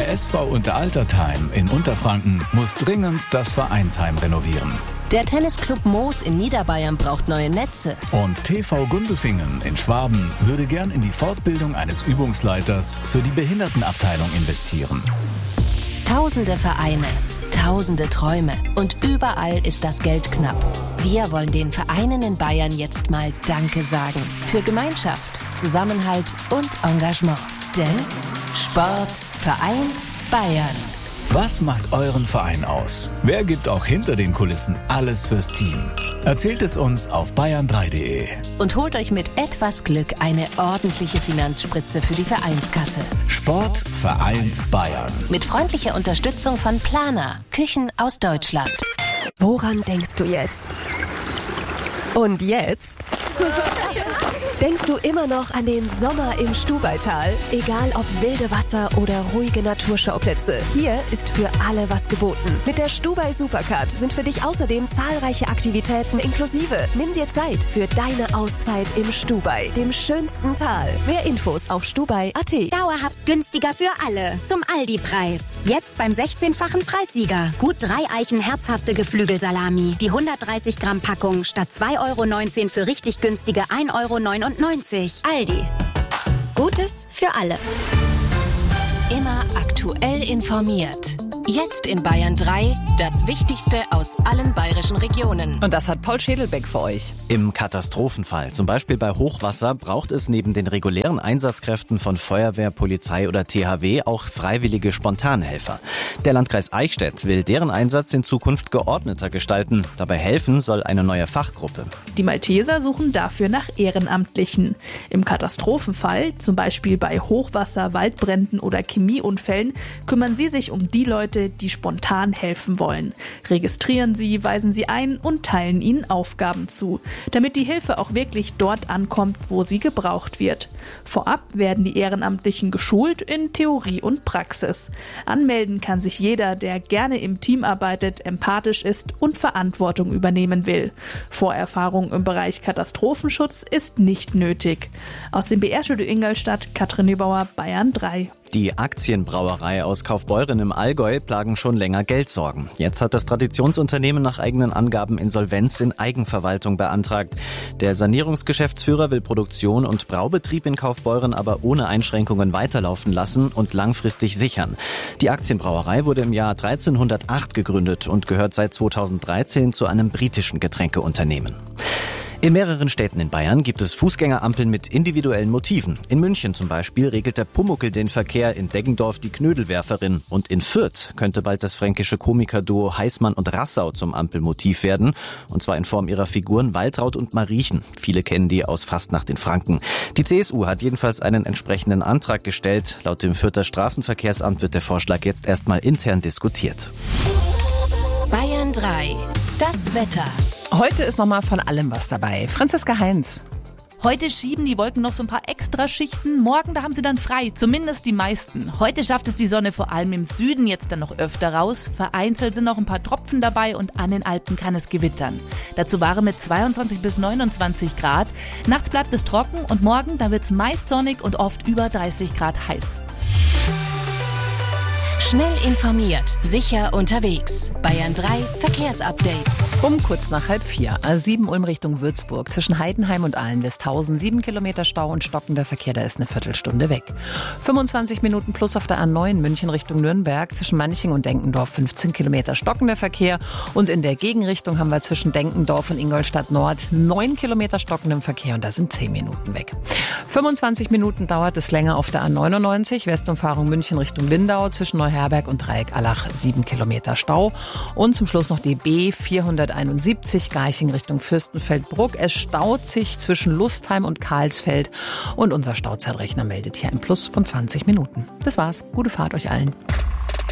Der SV Unteraltertheim in Unterfranken muss dringend das Vereinsheim renovieren. Der Tennisclub Moos in Niederbayern braucht neue Netze. Und TV Gundelfingen in Schwaben würde gern in die Fortbildung eines Übungsleiters für die Behindertenabteilung investieren. Tausende Vereine, tausende Träume und überall ist das Geld knapp. Wir wollen den Vereinen in Bayern jetzt mal Danke sagen. Für Gemeinschaft, Zusammenhalt und Engagement. Denn Sport vereint Bayern. Was macht euren Verein aus? Wer gibt auch hinter den Kulissen alles fürs Team? Erzählt es uns auf bayern3.de. Und holt euch mit etwas Glück eine ordentliche Finanzspritze für die Vereinskasse. Sport vereint Bayern. Mit freundlicher Unterstützung von Plana, Küchen aus Deutschland. Woran denkst du jetzt? Und jetzt? Denkst du immer noch an den Sommer im Stubaital? Egal ob wilde Wasser oder ruhige Naturschauplätze, hier ist für alle was geboten. Mit der Stubai Supercard sind für dich außerdem zahlreiche Aktivitäten inklusive. Nimm dir Zeit für deine Auszeit im Stubai, dem schönsten Tal. Mehr Infos auf stubai.at. Dauerhaft günstiger für alle. Zum Aldi-Preis. Jetzt beim 16-fachen Preissieger. Gut 3 Eichen herzhafte Geflügelsalami. Die 130 Gramm Packung statt 2,19 € für richtig günstige 1,99 €. Aldi. Gutes für alle. Immer aktuell informiert. Jetzt in Bayern 3, das Wichtigste aus allen bayerischen Regionen. Und das hat Paul Schädelbeck für euch. Im Katastrophenfall, zum Beispiel bei Hochwasser, braucht es neben den regulären Einsatzkräften von Feuerwehr, Polizei oder THW auch freiwillige Spontanhelfer. Der Landkreis Eichstätt will deren Einsatz in Zukunft geordneter gestalten. Dabei helfen soll eine neue Fachgruppe. Die Malteser suchen dafür nach Ehrenamtlichen. Im Katastrophenfall, zum Beispiel bei Hochwasser, Waldbränden oder Chemieunfällen, kümmern sie sich um die Leute, die spontan helfen wollen. Registrieren sie, weisen sie ein und teilen ihnen Aufgaben zu, damit die Hilfe auch wirklich dort ankommt, wo sie gebraucht wird. Vorab werden die Ehrenamtlichen geschult in Theorie und Praxis. Anmelden kann sich jeder, der gerne im Team arbeitet, empathisch ist und Verantwortung übernehmen will. Vorerfahrung im Bereich Katastrophenschutz ist nicht nötig. Aus dem BR-Studio Ingolstadt, Katrin Neubauer, Bayern 3. Die Aktienbrauerei aus Kaufbeuren im Allgäu plagen schon länger Geldsorgen. Jetzt hat das Traditionsunternehmen nach eigenen Angaben Insolvenz in Eigenverwaltung beantragt. Der Sanierungsgeschäftsführer will Produktion und Braubetrieb in Kaufbeuren aber ohne Einschränkungen weiterlaufen lassen und langfristig sichern. Die Aktienbrauerei wurde im Jahr 1308 gegründet und gehört seit 2013 zu einem britischen Getränkeunternehmen. In mehreren Städten in Bayern gibt es Fußgängerampeln mit individuellen Motiven. In München zum Beispiel regelt der Pumuckl den Verkehr, in Deggendorf die Knödelwerferin. Und in Fürth könnte bald das fränkische Komikerduo Heißmann und Rassau zum Ampelmotiv werden. Und zwar in Form ihrer Figuren Waltraud und Mariechen. Viele kennen die aus Fastnacht in Franken. Die CSU hat jedenfalls einen entsprechenden Antrag gestellt. Laut dem Fürther Straßenverkehrsamt wird der Vorschlag jetzt erstmal intern diskutiert. Bayern 3, das Wetter. Heute ist nochmal von allem was dabei. Franziska Heinz. Heute schieben die Wolken noch so ein paar Extraschichten. Morgen, da haben sie dann frei, zumindest die meisten. Heute schafft es die Sonne vor allem im Süden jetzt dann noch öfter raus. Vereinzelt sind noch ein paar Tropfen dabei und an den Alpen kann es gewittern. Dazu warm mit 22 bis 29 Grad. Nachts bleibt es trocken und morgen, da wird es meist sonnig und oft über 30 Grad heiß. Schnell informiert, sicher unterwegs. Bayern 3 Verkehrsupdate. Um kurz nach 3:30. A7 Ulm Richtung Würzburg. Zwischen Heidenheim und Ahlen-Westhausen 7 Kilometer Stau und stockender Verkehr, da ist eine Viertelstunde weg. 25 Minuten plus auf der A9 München Richtung Nürnberg. Zwischen Manching und Denkendorf 15 Kilometer stockender Verkehr. Und in der Gegenrichtung haben wir zwischen Denkendorf und Ingolstadt Nord 9 Kilometer stockendem Verkehr und da sind 10 Minuten weg. 25 Minuten dauert es länger auf der A99 Westumfahrung München Richtung Lindau. Zwischen Neuherberg und Dreieck-Allach 7 Kilometer Stau. Und zum Schluss noch die B471 Garching Richtung Fürstenfeldbruck. Es staut sich zwischen Lustheim und Karlsfeld. Und unser Stauzeitrechner meldet hier ein Plus von 20 Minuten. Das war's. Gute Fahrt euch allen.